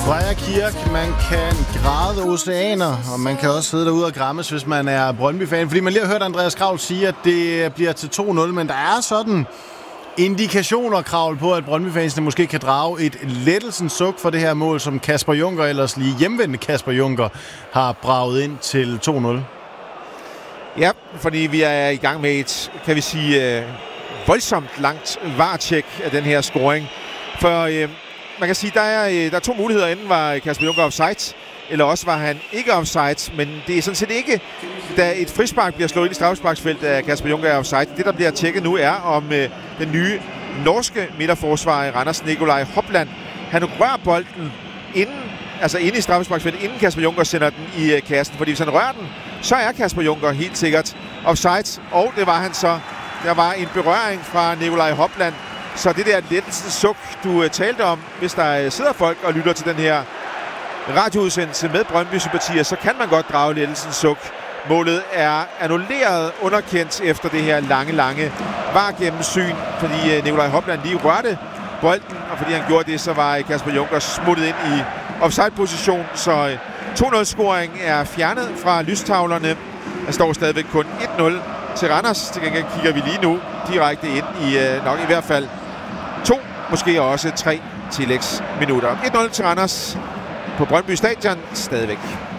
Freja Kirk, man kan græde oceaner, og man kan også sidde derude og græmmes, hvis man er Brøndby-fan. Fordi man lige har hørt Andreas Kravl sige, at det bliver til 2-0, men der er sådan indikationer, Kravl, på, at Brøndby-fansene måske kan drage et lettelsens suk for det her mål, som Kasper Junker, ellers lige hjemvendte Kasper Junker, har braget ind til 2-0. Ja, fordi vi er i gang med et, kan vi sige, voldsomt langt VAR-tjek af den her scoring. For man kan sige, der er to muligheder. Enten var Kasper Junker offside, eller også var han ikke offside. Men det er sådan set ikke, da et frispark bliver slået ind i straffesparksfeltet af Kasper Junker er offside. Det, der bliver tjekket nu, er om den nye norske midterforsvarer i Randers, Nikolaj Hopland, han rører bolden inde i straffesparksfeltet, inden Kasper Junker sender den i kassen. Fordi hvis han rører den, så er Kasper Junker helt sikkert offside. Og det var han så. Der var en berøring fra Nikolaj Hopland. Så det der lettelsens suk, du talte om, hvis der sidder folk og lytter til den her radioudsendelse med Brøndby-sympatier, så kan man godt drage lettelsens suk. Målet er annulleret, underkendt efter det her lange VAR-gennemsyn, fordi Nikolaj Hopland lige rørte bolden, og fordi han gjorde det, så var Kasper Junker smuttet ind i offside-position. Så 2-0-scoring er fjernet fra lystavlerne. Der står stadigvæk kun 1-0 til Randers. Til gengæld kigger vi lige nu direkte ind i nok i hvert fald 2, måske også 3 tillægsminutter. 1-0 til Randers på Brøndby Stadion stadigvæk.